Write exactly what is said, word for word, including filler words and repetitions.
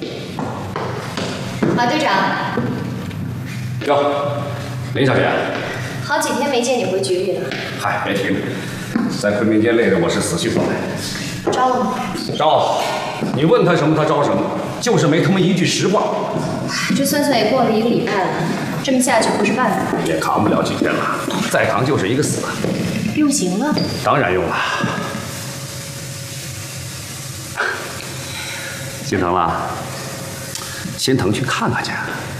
马队长。 哟，林小姐。 好几天没见你回局里了。 嗨，别提了，在昆明街累得我是死去活来。 招了吗？ 招。你问他什么，他招什么，就是没他妈一句实话。 这算算也过了一个礼拜了，这么下去不是办法。 也扛不了几天了，再扛就是一个死。 用刑了？ 当然用了。心疼了？心疼去看看去。